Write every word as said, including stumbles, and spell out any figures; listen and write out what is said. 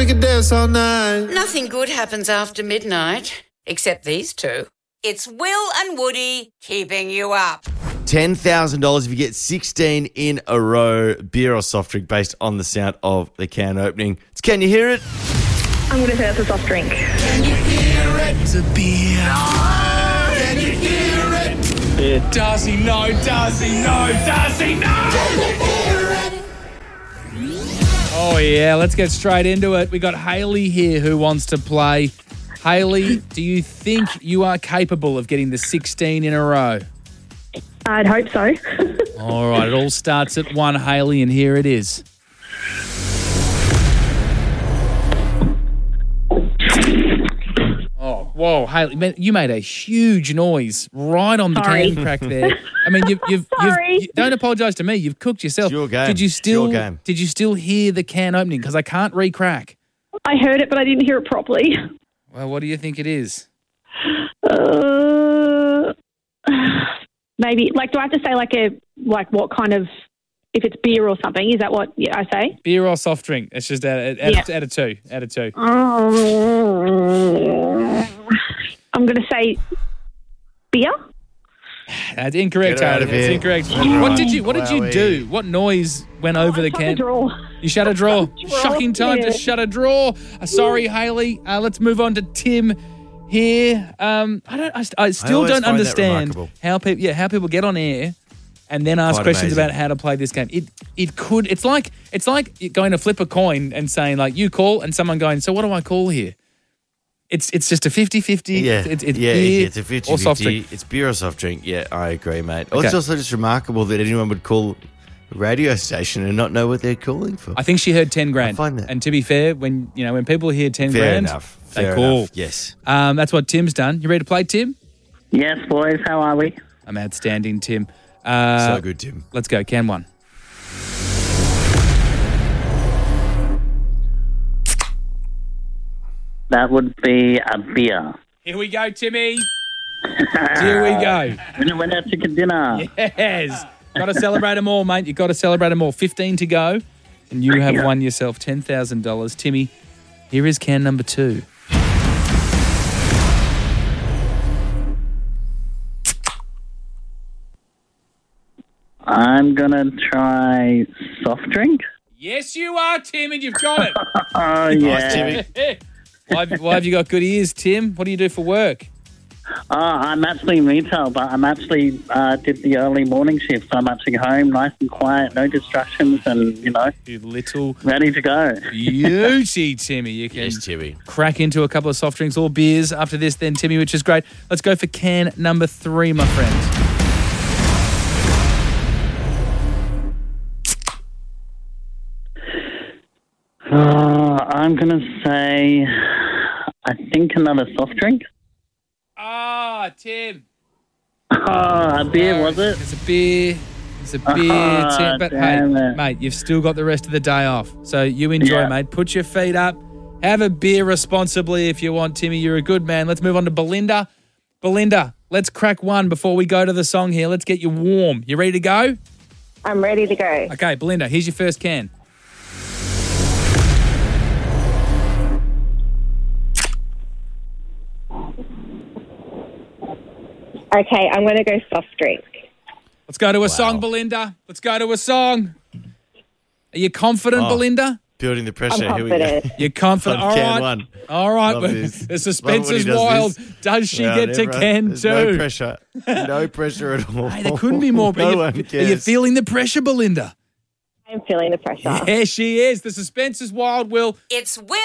we can dance all night. Nothing good happens after midnight, except these two. It's Will and Woody keeping you up. ten thousand dollars if you get sixteen in a row, beer or soft drink based on the sound of the can opening. It's Can You Hear It? I'm going to say that's a soft drink. Can you hear it? It's a beer. Oh, can you hear it? Does he know? Does he know? Does he know? Can you hear it? Oh, yeah. Let's get straight into it. We got Hayley here who wants to play. Hayley, do you think you are capable of getting the sixteen in a row? I'd hope so. All right. It all starts at one, Hayley, and here it is. Oh, whoa, Hayley, man, you made a huge noise right on the Sorry. can crack there. I mean, you've, you've, Sorry. you've you, don't apologise to me. You've cooked yourself. It's your game. Did you It's still? your game. Did you still hear the can opening? Because I can't re-crack. I heard it, but I didn't hear it properly. Well, what do you think it is? Uh, maybe, like, do I have to say, like, a like what kind of, if it's beer or something, is that what I say? Beer or soft drink? It's just out, out, Yeah. out of two. Out of two. Um, I'm going to say beer. That's incorrect, Get her out Hayley. of That's here. incorrect. Right. What did you What did you Wowee. do? What noise went over the I can? Draw. You shut a draw. Draw, Shocking time yeah. to shut a draw. Uh, sorry, Hayley. Uh, let's move on to Tim here. Um, I don't. I, st- I still always don't find that understand remarkable. how people. Yeah, how people get on air and then ask Quite questions amazing. about how to play this game. It it could. It's like it's like going to flip a coin and saying like you call and someone going. So what do I call here? It's it's just a fifty-fifty. Yeah, It's, it's yeah, beer it's a fifty or soft drink. It's beer or soft drink. Yeah, I agree, mate. Oh, Okay. It's also just remarkable that anyone would call a radio station and not know what they're calling for. I think she heard ten grand. I find that- And to be fair, when you know when people hear ten Fair grand, enough. they Fair call. enough. Yes. Um, that's what Tim's done. You ready to play, Tim? Yes, boys. How are we? I'm outstanding, Tim. Uh, so good, Tim. Let's go. Can one. That would be a beer. Here we go, Timmy. Here we go. Winner, winner, chicken dinner. Yes. Got to celebrate them all, mate. You've got to celebrate them all. fifteen to go, and you have won yourself ten thousand dollars. Timmy, here is can number two. I'm going to try soft drink. Yes, you are, Tim, and you've got it. Oh, yeah. Nice, Timmy. why, have, why have you got good ears, Tim? What do you do for work? Oh, I'm actually in retail, but I'm actually uh, did the early morning shift, so I'm actually home, nice and quiet, no distractions, and, you know, You little ready to go. beauty, Timmy. You can Yes, Timmy. crack into a couple of soft drinks or beers after this then, Timmy, which is great. Let's go for can number three, my friend. Uh, I'm going to say, I think another soft drink. Ah, Tim. Oh, a beer, was it? It's a beer. It's a beer, Ah, Tim. But hey, damn it. mate, you've still got the rest of the day off. So you enjoy, Yeah. mate. Put your feet up. Have a beer responsibly if you want, Timmy. You're a good man. Let's move on to Belinda. Belinda, let's crack one before we go to the song here. Let's get you warm. You ready to go? I'm ready to go. Okay, Belinda, here's your first can. Okay, I'm going to go soft drink. Let's go to a song, Belinda. Let's go to a song. Are you confident, Oh. Belinda? Building the pressure. I'm Here we go. confident. You're confident. On All can right. one. All right. Love this. The Love suspense when he is does wild. this. Does she Wow, get to never- can there's two? No pressure. No pressure at all. Hey, there couldn't be more. No are, you, one are you cares. feeling the pressure, Belinda? I'm feeling the pressure. Yeah, she is. The suspense is wild, Will. It's Will